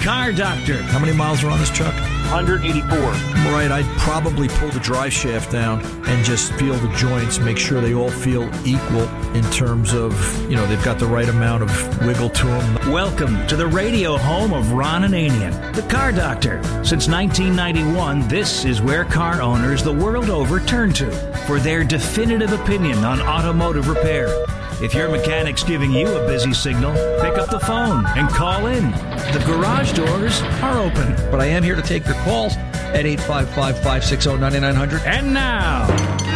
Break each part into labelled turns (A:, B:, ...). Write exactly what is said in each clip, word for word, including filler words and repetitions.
A: Car Doctor.
B: How many miles are on this truck?
C: one hundred eighty-four.
B: Right, I'd probably pull the drive shaft down and just feel the joints, make sure they all feel equal in terms of, you know, they've got the right amount of wiggle to them.
A: Welcome to the radio home of Ron Ananian, the Car Doctor. Since nineteen ninety-one, this is where car owners the world over turn to for their definitive opinion on automotive repair. If your mechanic's giving you a busy signal, pick up the phone and call in. The garage doors are open.
B: But I am here to take your calls at eight five five, five six zero, nine nine zero zero.
A: And now,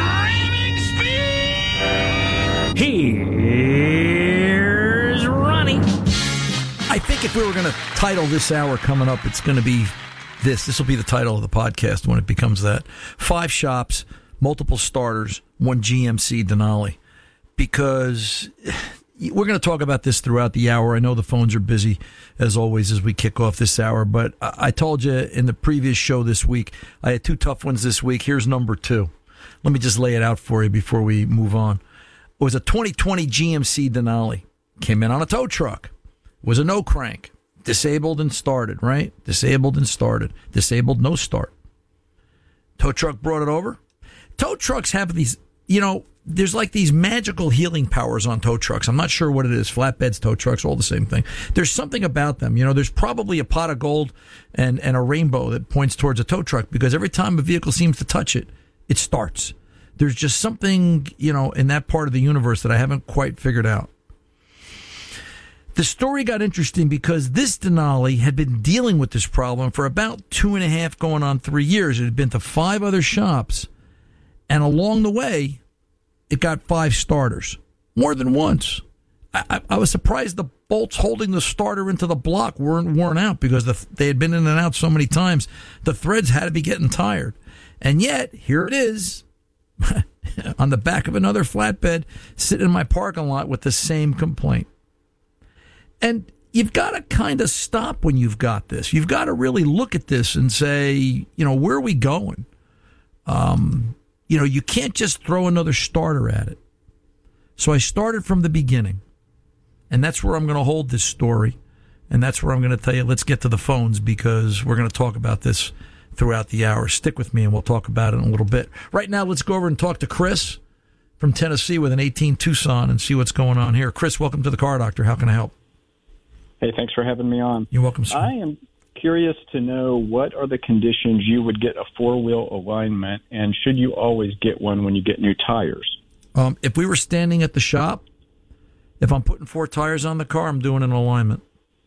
A: here's Ronnie.
B: I think if we were going to title this hour coming up, it's going to be this. This will be the title of the podcast when it becomes that. Five shops, multiple starters, one G M C Denali. Because we're going to talk about this throughout the hour. I know the phones are busy, as always, as we kick off this hour. But I told you in the previous show this week, I had two tough ones this week. Here's number two. Let me just lay it out for you before we move on. It was a twenty twenty G M C Denali. Came in on a tow truck. It was a no crank. Disabled and started, right? Disabled and started. Disabled, no start. Tow truck brought it over. Tow trucks have these, you know, there's like these magical healing powers on tow trucks. I'm not sure what it is. Flatbeds, tow trucks, all the same thing. There's something about them. You know, there's probably a pot of gold and, and a rainbow that points towards a tow truck because every time a vehicle seems to touch it, it starts. There's just something, you know, in that part of the universe that I haven't quite figured out. The story got interesting because this Denali had been dealing with this problem for about two and a half, going on three years. It had been to five other shops. And along the way, it got five starters, more than once. I, I, I was surprised the bolts holding the starter into the block weren't worn out because the, they had been in and out so many times. The threads had to be getting tired. And yet, here it is on the back of another flatbed sitting in my parking lot with the same complaint. And you've got to kind of stop when you've got this. You've got to really look at this and say, you know, where are we going? Um... You know, you can't just throw another starter at it. So I started from the beginning. And that's where I'm going to hold this story. And that's where I'm going to tell you, let's get to the phones because we're going to talk about this throughout the hour. Stick with me and we'll talk about it in a little bit. Right now, let's go over and talk to Chris from Tennessee with an eighteen Tucson and see what's going on here. Chris, welcome to the Car Doctor. How can I help?
D: Hey, thanks for having me on.
B: You're welcome, sir.
D: I am curious to know what are the conditions you would get a four-wheel alignment, and should you always get one when you get new tires?
B: Um, if we were standing at the shop, if I'm putting four tires on the car, I'm doing an alignment.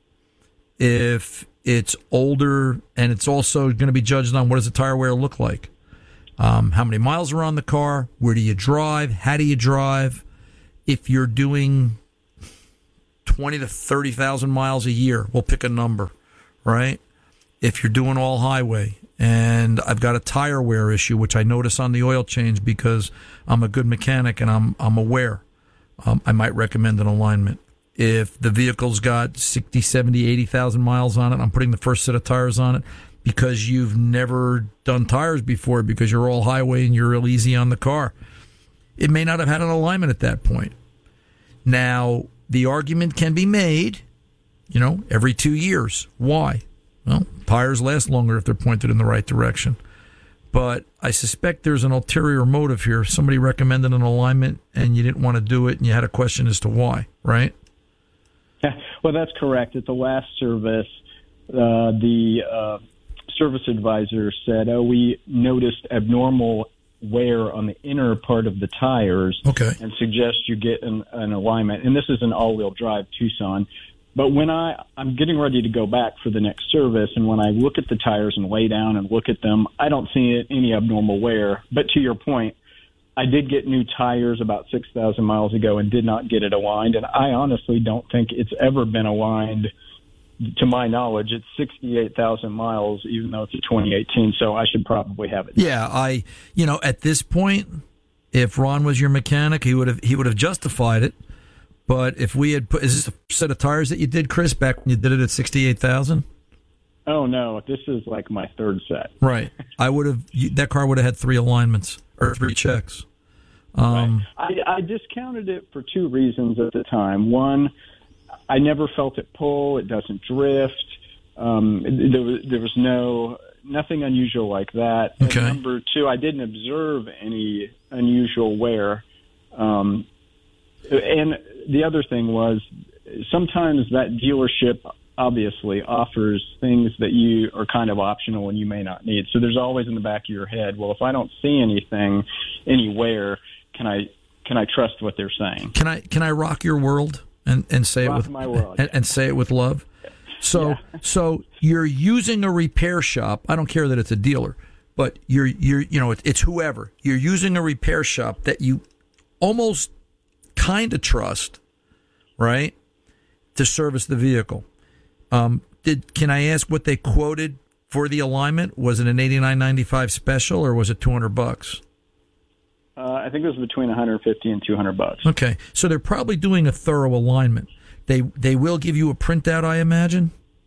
B: If it's older, and it's also going to be judged on what does the tire wear look like, um, how many miles are on the car, where do you drive, how do you drive. If you're doing twenty to thirty thousand miles a year, we'll pick a number. Right? If you're doing all highway and I've got a tire wear issue, which I notice on the oil change because I'm a good mechanic and I'm I'm aware, um, I might recommend an alignment. If the vehicle's got sixty, seventy, eighty thousand miles on it, I'm putting the first set of tires on it because you've never done tires before because you're all highway and you're real easy on the car. It may not have had an alignment at that point. Now, the argument can be made, you know, every two years. Why? Well, tires last longer if they're pointed in the right direction. But I suspect there's an ulterior motive here. Somebody recommended an alignment and you didn't want to do it and you had a question as to why, right?
D: Yeah, well, that's correct. At the last service, uh, the uh, service advisor said, oh, we noticed abnormal wear on the inner part of the tires.
B: Okay.
D: And suggest you get an, an alignment. And this is an all-wheel drive Tucson. But when I, I'm getting ready to go back for the next service, and when I look at the tires and lay down and look at them, I don't see any abnormal wear. But to your point, I did get new tires about six thousand miles ago and did not get it aligned. And I honestly don't think it's ever been aligned. To my knowledge, it's sixty-eight thousand miles, even though it's a twenty eighteen. So I should probably have it.
B: Yeah, I, you know, at this point, if Ron was your mechanic, he would have he would have justified it. But if we had put, is this a set of tires that you did, Chris, back when you did it at sixty-eight thousand?
D: Oh, no, this is like my third set.
B: Right. I would have, that car would have had three alignments or three checks. Um,
D: right. I, I discounted it for two reasons at the time. One, I never felt it pull. It doesn't drift. Um, there was there was no nothing unusual like that.
B: Okay.
D: And number two, I didn't observe any unusual wear. Um, and the other thing was sometimes that dealership obviously offers things that you are kind of optional and you may not need. So there's always in the back of your head, well, if I don't see anything anywhere, can I can I trust what they're saying?
B: Can I can I rock your world and, and say
D: rock
B: it with
D: my world.
B: And, and say it with love? So
D: yeah.
B: so you're using a repair shop. I don't care that it's a dealer, but you're you're you know it, it's whoever. You're using a repair shop that you almost kind of trust, right, to service the vehicle. Um, did can I ask what they quoted for the alignment? Was it an eighty-nine ninety-five special or was it two hundred bucks?
D: Uh, I think it was between one hundred fifty and two hundred bucks.
B: Okay, so they're probably doing a thorough alignment. They they will give you a printout, I imagine.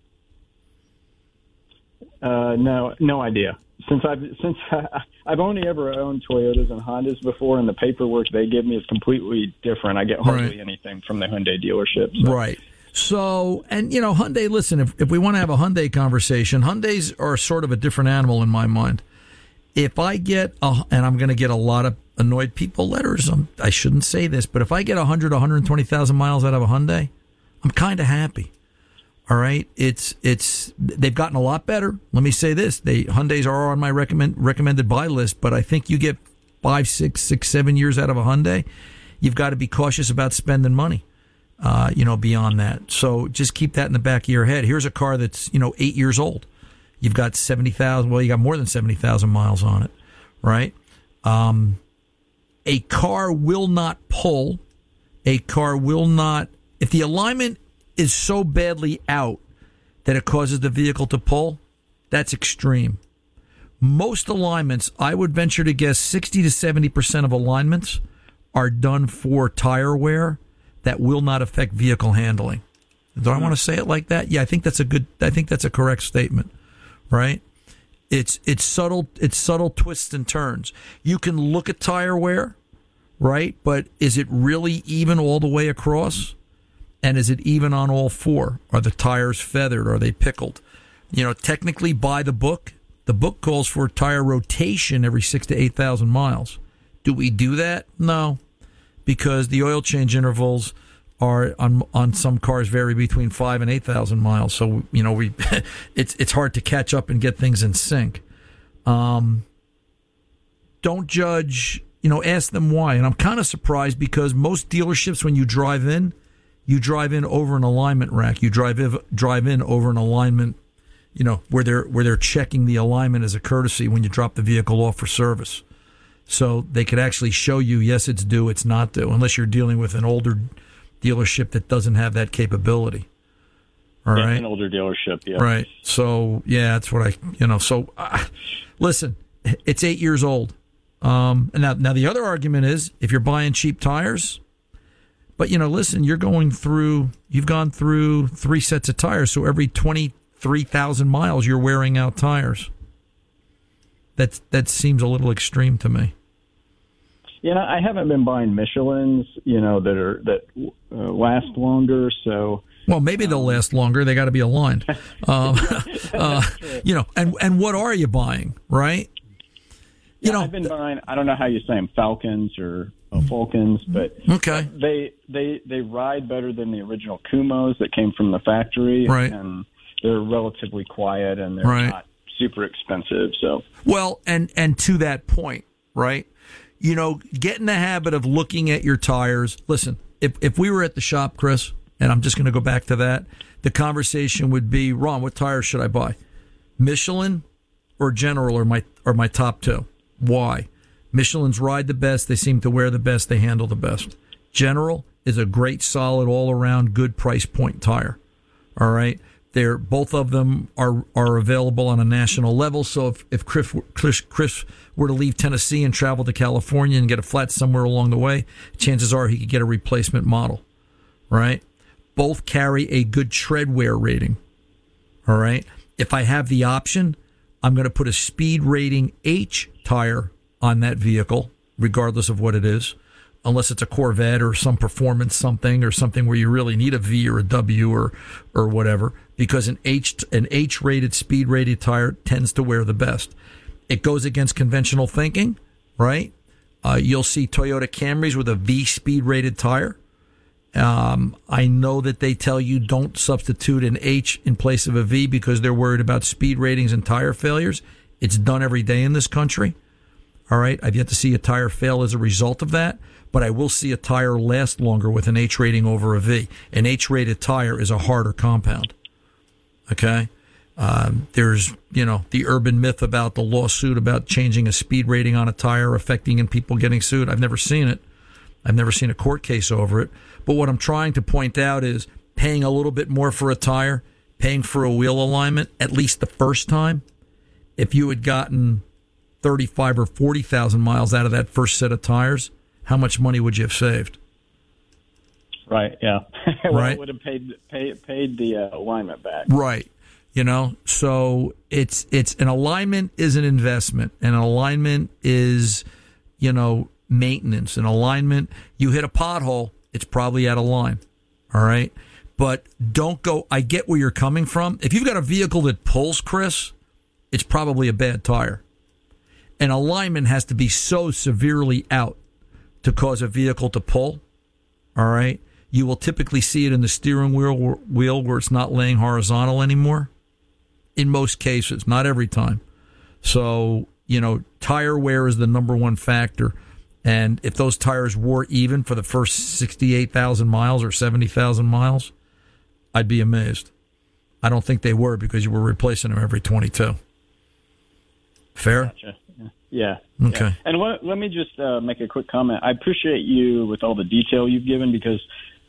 D: Uh, no, no idea. Since I've since I, I've only ever owned Toyotas and Hondas before, and the paperwork they give me is completely different. I get hardly
B: Right.
D: anything from the Hyundai dealership. So.
B: Right. So, and you know, Hyundai. Listen, if if we want to have a Hyundai conversation, Hyundais are sort of a different animal in my mind. If I get a, and I'm going to get a lot of annoyed people letters. I'm, I shouldn't say this, but if I get one hundred, one hundred twenty thousand miles out of a Hyundai, I'm kind of happy. All right, it's it's they've gotten a lot better. Let me say this: they Hyundais are on my recommend recommended buy list, but I think you get five, six, six, seven years out of a Hyundai, you've got to be cautious about spending money. Uh, you know, beyond that, so just keep that in the back of your head. Here's a car that's you know eight years old. You've got seventy thousand. Well, you got more than seventy thousand miles on it, right? Um, a car will not pull. A car will not if the alignment is so badly out that it causes the vehicle to pull, that's extreme. Most alignments, I would venture to guess sixty to seventy percent of alignments are done for tire wear that will not affect vehicle handling. Do I want to say it like that? Yeah, I think that's a good, I think that's a correct statement, right? It's, it's subtle, it's subtle twists and turns. You can look at tire wear, right? But is it really even all the way across? And is it even on all four? Are the tires feathered? Are they pickled? You know, technically by the book, the book calls for tire rotation every six to eight thousand miles. Do we do that? No, because the oil change intervals are on on some cars vary between five and eight thousand miles. So you know we it's it's hard to catch up and get things in sync. Um, don't judge. You know, ask them why. And I'm kind of surprised because most dealerships, when you drive in, you drive in over an alignment rack. You drive in, drive in over an alignment, you know, where they're where they're checking the alignment as a courtesy when you drop the vehicle off for service. So they could actually show you, yes, it's due, it's not due, unless you're dealing with an older dealership that doesn't have that capability. All
D: yeah,
B: right,
D: an older dealership, yeah.
B: Right. So yeah, that's what I, you know. So uh, listen, it's eight years old. Um, and now, now the other argument is if you're buying cheap tires. But, you know, listen, you're going through, you've gone through three sets of tires, so every twenty-three thousand miles you're wearing out tires. That, that seems a little extreme to me.
D: Yeah, I haven't been buying Michelins, you know, that are that uh, last longer, so...
B: Well, maybe they'll last longer. They got to be aligned. um, uh, you know, and, and what are you buying, right? You
D: yeah,
B: know,
D: I've been buying, I don't know how you say them, Falcons or... Falcons, but
B: okay.
D: they they they ride better than the original Kumos that came from the factory,
B: right.
D: And they're relatively quiet and they're
B: right.
D: not super expensive. So
B: well, and and to that point, right? You know, get in the habit of looking at your tires. Listen, if if we were at the shop, Chris, and I'm just going to go back to that, the conversation would be, Ron, what tires should I buy? Michelin or General are my are my top two. Why? Michelin's ride the best. They seem to wear the best. They handle the best. General is a great, solid, all-around, good price point tire. All right, they're both of them are are available on a national level. So if if Chris, Chris, Chris were to leave Tennessee and travel to California and get a flat somewhere along the way, chances are he could get a replacement model. Right? Both carry a good tread wear rating. All right. If I have the option, I'm going to put a speed rating H tire on that vehicle, regardless of what it is, unless it's a Corvette or some performance something or something where you really need a V or a W or or whatever. because an H an H-rated, speed-rated tire tends to wear the best. It goes against conventional thinking, right? Uh, you'll see Toyota Camrys with a V speed-rated tire. Um, I know that they tell you don't substitute an H in place of a V because they're worried about speed ratings and tire failures. It's done every day in this country. All right. I've yet to see a tire fail as a result of that, but I will see a tire last longer with an H rating over a V. An H-rated tire is a harder compound. Okay. Um, there's, you know, the urban myth about the lawsuit about changing a speed rating on a tire affecting and people getting sued. I've never seen it. I've never seen a court case over it. But what I'm trying to point out is paying a little bit more for a tire, paying for a wheel alignment, at least the first time. If you had gotten thirty-five or forty thousand miles out of that first set of tires, how much money would you have saved?
D: Right, yeah. Well,
B: right.
D: I would have paid, paid, paid the uh, alignment back.
B: Right. You know, so it's it's an alignment is an investment. An alignment is, you know, maintenance. An alignment, you hit a pothole, it's probably out of line. All right? But don't go, I get where you're coming from. If you've got a vehicle that pulls, Chris, it's probably a bad tire. An alignment has to be so severely out to cause a vehicle to pull. All right? You will typically see it in the steering wheel wheel where it's not laying horizontal anymore. In most cases, not every time. So, you know, tire wear is the number one factor. And if those tires wore even for the first sixty-eight thousand miles or seventy thousand miles, I'd be amazed. I don't think they were because you were replacing them every twenty-two. Fair?
D: Gotcha. Yeah.
B: Okay.
D: Yeah. And let, let me just uh, make a quick comment. I appreciate you with all the detail you've given because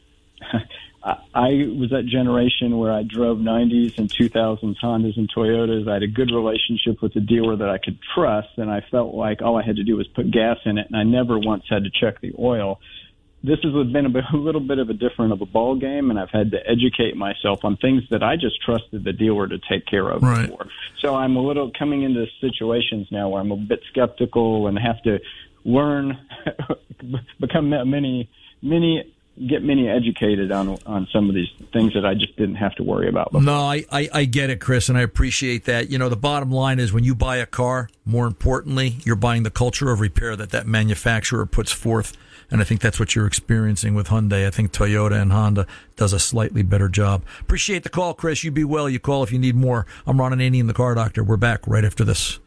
D: I, I was that generation where I drove nineties and two thousands Hondas and Toyotas. I had a good relationship with the dealer that I could trust, and I felt like all I had to do was put gas in it, and I never once had to check the oil. This has been a, bit, a little bit of a different of a ball game, and I've had to educate myself on things that I just trusted the dealer to take care of
B: right.
D: before. So I'm a little coming into situations now where I'm a bit skeptical and have to learn, become many, many, get many educated on on some of these things that I just didn't have to worry about before.
B: No, I, I, I get it, Chris, and I appreciate that. You know, the bottom line is when you buy a car, more importantly, you're buying the culture of repair that that manufacturer puts forth. And I think that's what you're experiencing with Hyundai. I think Toyota and Honda does a slightly better job. Appreciate the call, Chris. You be well. You call if you need more. I'm Ron Ananian, the Car Doctor. We're back right after this.